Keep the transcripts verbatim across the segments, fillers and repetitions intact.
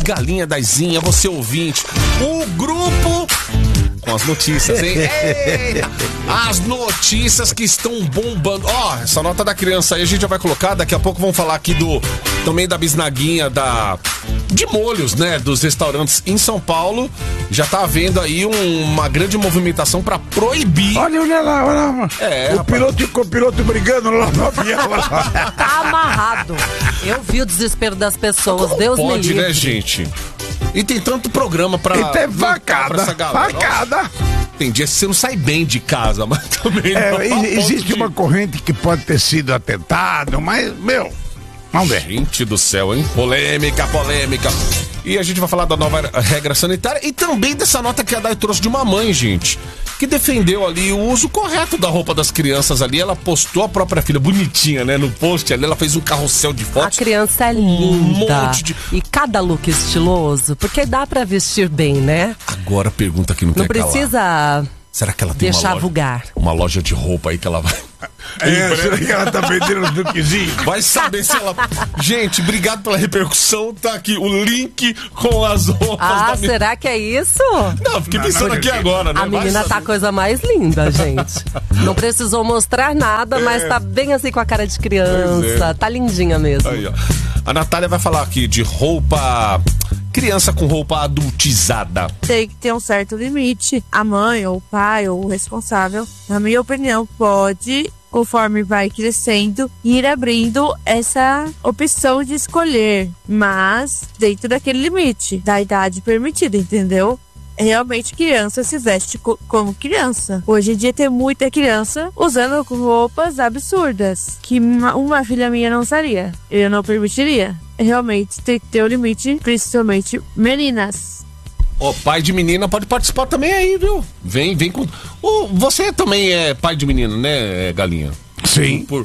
Galinha Daizinha, você ouvinte, o grupo com as notícias, hein? Ei, as notícias que estão bombando. Ó, oh, essa nota da criança aí a gente já vai colocar. Daqui a pouco vamos falar aqui do também da bisnaguinha da de molhos, né? Dos restaurantes em São Paulo. Já tá havendo aí um, uma grande movimentação pra proibir. Olha, olha lá, olha lá. É, o rapaz. piloto e o copiloto brigando lá no avião. Tá amarrado. Eu vi o desespero das pessoas. Como Deus pode, me livre. né, gente? E tem tanto programa pra... E tem lutar facada, pra essa galera. facada. Tem dias que você não sai bem de casa, mas também É, não. e- existe de... uma corrente que pode ter sido atentado, mas, meu, vamos ver. Gente do céu, hein? Polêmica, polêmica. E a gente vai falar da nova regra sanitária e também dessa nota que a Dai trouxe de uma mãe, gente, que defendeu ali o uso correto da roupa das crianças ali. Ela postou a própria filha, bonitinha, né? No post ali, ela fez um carrossel de A fotos. criança é linda. Um monte de... E cada look estiloso, porque dá pra vestir bem, né? Agora a pergunta que não, Não quer calar. precisa Será que ela tem deixar uma loja, vulgar. uma loja de roupa aí que ela vai... É, será que ela tá vendendo os lookzinhos? Vai saber se ela... Gente, obrigado pela repercussão. Tá aqui o link com as roupas Ah, da minha... será que é isso? Não, fiquei Não, pensando não, aqui gente. agora, né? A Vai menina tá a saber. coisa mais linda, gente. Não precisou mostrar nada, mas tá bem assim com a cara de criança. Pois é. Tá lindinha mesmo. Aí, ó. A Natália vai falar aqui de roupa... Criança com roupa adultizada. Tem que ter um certo limite. A mãe, ou o pai, ou o responsável, na minha opinião, pode, conforme vai crescendo, ir abrindo essa opção de escolher, mas dentro daquele limite, da idade permitida, entendeu? Realmente criança se veste co- como criança. Hoje em dia tem muita criança usando roupas absurdas, que uma, uma filha minha não usaria. Eu não permitiria. Realmente tem que ter o limite, principalmente meninas. Ó, pai de menina pode participar também aí, viu? Vem, vem com... Ô, você também é pai de menina, né, Galinha? Sim. Por...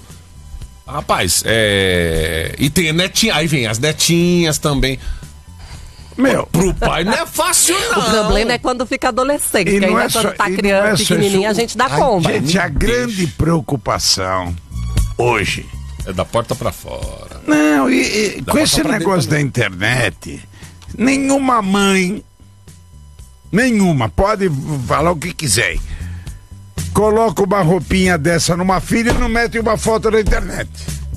Rapaz, é... E tem a netinha, aí vem as netinhas também. Meu, Pro pai não é fácil, não. O problema é quando fica adolescente, E que não ainda é só- quando tá e não criança, é só pequenininha, a isso. gente dá Ai, conta. gente, a grande preocupação hoje... É da porta pra fora. Não, e, e Dá com pra esse comprar negócio dentro da internet, nenhuma mãe, nenhuma, pode falar o que quiser, coloca uma roupinha dessa numa filha e não mete uma foto na internet.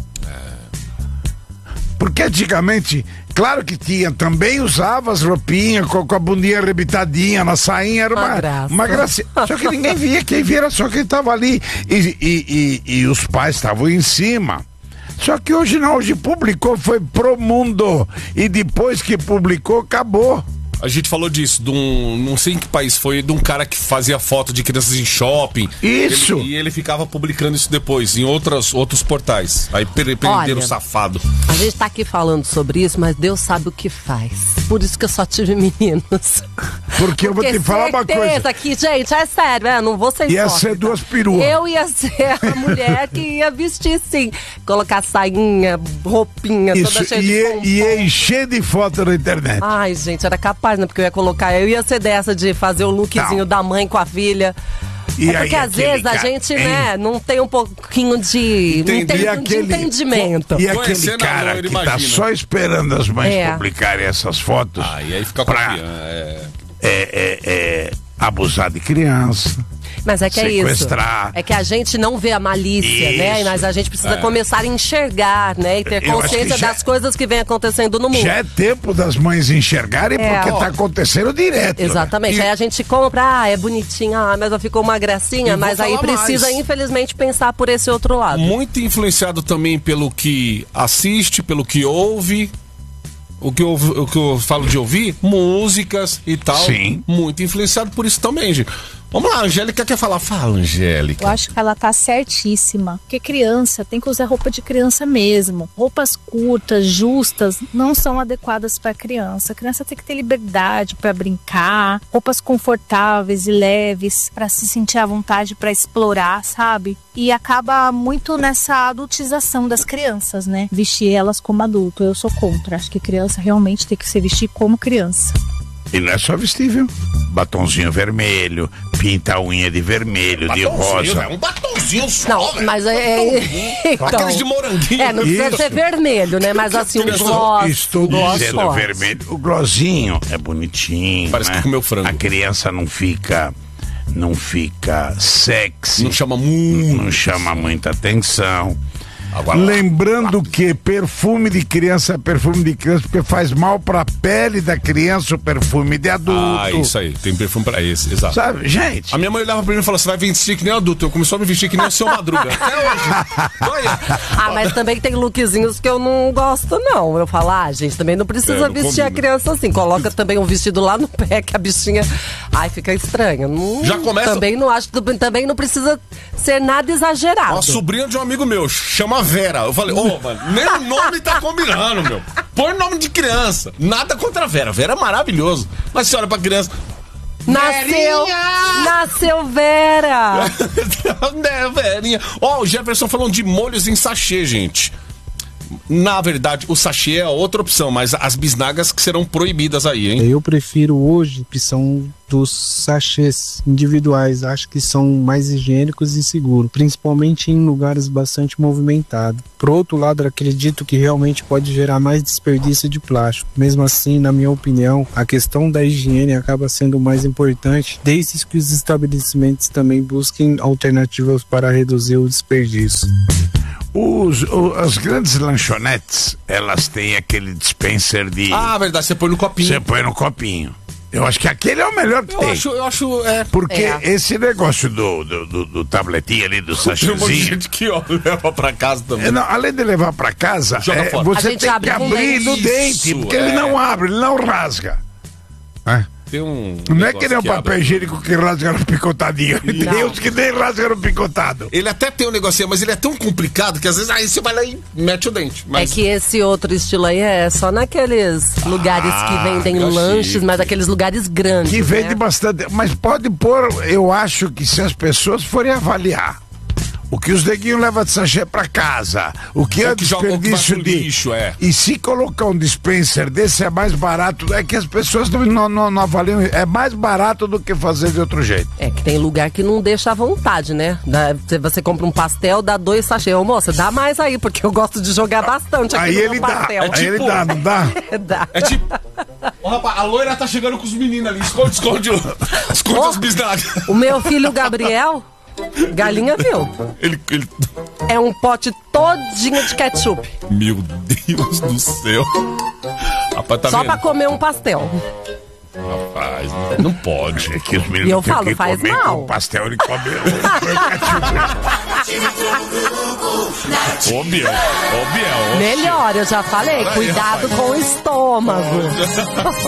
Porque antigamente, claro que tinha, também usava as roupinhas com, com a bundinha arrebitadinha na sainha, era Uma uma, graça. uma gracinha. Só que ninguém via, quem via era só quem estava ali. E, e, e, e os pais estavam em cima. Só que hoje não, hoje publicou, foi pro mundo. E depois que publicou, acabou. A gente falou disso, de um, não sei em que país foi, de um cara que fazia foto de crianças em shopping. Isso. Ele- e ele ficava publicando isso depois, em outras, outros portais. Aí pre- prenderam o safado. A gente tá aqui falando sobre isso, mas Deus sabe o que faz. Por isso que eu só tive meninos. Porque eu vou te falar uma coisa. certeza que, gente, é sério, é, não vou ser Ia hipócrita. ser duas peruas. Eu ia ser a mulher que ia vestir, sim. Colocar sainha, roupinha, Isso, toda cheia e de ia, pompom. ia encher de foto na internet. Ai, gente, era capaz, né? Porque eu ia colocar, eu ia ser dessa de fazer o lookzinho Não. da mãe com a filha. E é porque aí, às aquele vezes a cara, gente, hein? né, não tem um pouquinho de, não Entendi. tem E um de aquele- entendimento. E aquele Conhecendo a cara mãe, que imagina. tá só esperando as mães É. publicarem essas fotos Ah, e aí fica pra confiando. É. é, é, é, abusar de criança. Mas é que é isso. Sequestrar. É que a gente não vê a malícia, né? Isso. Mas a gente precisa É. começar a enxergar, né? E ter Eu acho consciência que já- das coisas que vem acontecendo no mundo. Já é tempo das mães enxergarem É. porque tá acontecendo direto. Exatamente. E- Aí a gente compra, ah, é bonitinha, ah, mas ela ficou uma gracinha, E vou mas aí falar precisa, mais. infelizmente, pensar por esse outro lado. Muito influenciado também pelo que assiste, pelo que ouve. O que, eu, o que eu falo de ouvir, músicas e tal. Sim. Muito influenciado por isso também, gente. Vamos lá, a Angélica quer falar. Fala, Angélica. Eu acho que ela tá certíssima. Porque criança tem que usar roupa de criança mesmo. Roupas curtas, justas, não são adequadas para criança. A criança tem que ter liberdade para brincar, roupas confortáveis e leves para se sentir à vontade para explorar, sabe? E acaba muito nessa adultização das crianças, né? Vestir elas como adulto. Eu sou contra. Acho que criança realmente tem que se vestir como criança. E não é só vestível. batonzinho vermelho, pinta a unha de vermelho, de rosa. É um batonzinho só, Não, velho. mas é... Então, Aqueles de moranguinho. é, não precisa Isso. ser vermelho, né? Mas assim, um gloss. Estou um gloss dizendo forte. vermelho. O glossinho é bonitinho. Parece né? que comeu frango. A criança não fica. Não fica sexy. Não chama muito. Não chama muita atenção. Agora, Lembrando que perfume de criança é perfume de criança porque faz mal pra pele da criança o perfume de adulto. Ah, isso aí. Tem perfume pra esse, exato. Sabe, gente? A minha mãe olhava pra mim e falou: você vai vestir que nem adulto. Eu começou a me vestir que nem o seu Madruga. Até hoje. Olha. Ah, mas também tem lookzinhos que eu não gosto, não. Eu falo, ah, gente, também não precisa É, não vestir a combina. criança assim. Coloca também um vestido lá no pé, que a bichinha. Ai, fica estranho. Não, Já começa- Também não acho. Também não precisa ser nada exagerado. Uma sobrinha de um amigo meu, chama Vera. Eu falei, ô, mano, nem o nome tá combinando, meu. Põe nome de criança. Nada contra a Vera. Vera é maravilhoso. Mas você olha pra criança. Nasceu. Verinha! Nasceu Vera. Né, Verinha. Ó, o Jefferson falando de molhos em sachê, gente. Na verdade, o sachê é outra opção, mas as bisnagas que serão proibidas aí, hein? Eu prefiro hoje a opção dos sachês individuais. Acho que são mais higiênicos e seguros, principalmente em lugares bastante movimentados. Por outro lado, acredito que realmente pode gerar mais desperdício de plástico. Mesmo assim, na minha opinião, a questão da higiene acaba sendo o mais importante, desde que os estabelecimentos também busquem alternativas para reduzir o desperdício. Os, o- as grandes lanchonetes, elas têm aquele dispenser de. Ah, verdade, você põe no copinho. Você põe no copinho. Eu acho que aquele é o melhor que Eu tem. acho, eu acho, é. Porque É. esse negócio do, do, do, do tabletinho ali, do Tem um monte de sachêzinho. gente que ó, leva pra casa também. É, não, além de levar pra casa, Joga é, fora. você A gente tem abre que com abrir no dente. dente, Isso, porque é. ele não abre, ele não rasga. É. Tem um. Não é negócio que nem o que papel abre. higiênico que rasga no picotadinho. Tem Não. uns que nem rasga no picotado. Ele até tem um negocinho, mas ele é tão complicado que às vezes aí você vai lá e mete o dente. Mas É que esse outro estilo aí é só naqueles lugares Ah, que vendem eu lanches, achei. mas aqueles lugares grandes. Que vende né? bastante. Mas pode pôr, eu acho que se as pessoas forem avaliar o que os neguinhos levam de sachê pra casa, o que é que joga- o que vai desperdício pro de. lixo, é. E se colocar um dispenser desse é mais barato, é que as pessoas não, não, não, não avaliam. É mais barato do que fazer de outro jeito. É que tem lugar que não deixa à vontade, né? Dá- você- você compra um pastel, dá dois sachês. Ô, moça, dá mais aí, porque eu gosto de jogar bastante aqui Aí no ele meu dá, pastel. aí tipo- ele dá, não dá? Dá. é tipo. Ó, rapaz, a loira tá chegando com os meninos ali. Esconde, esconde, o- esconde Oh. as bisnagas. O meu filho Gabriel, galinha viu, Ele, ele. é um pote todinho de ketchup. Meu Deus do céu. Rapaz, tá só vendo? pra comer um pastel. Rapaz, não pode. É que os meninos E eu têm falo, que faz comer mal. com pastel e comer. Ô, Biel. Ô, Biel. Melhor, eu já falei, cuidado com o estômago.